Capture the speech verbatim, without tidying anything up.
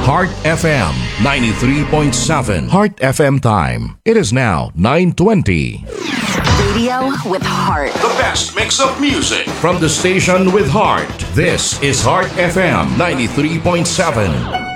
Heart F M ninety-three point seven. Heart F M time. It is now nine twenty. Radio with heart. The best mix of music from the station with heart. This is Heart F M ninety-three point seven.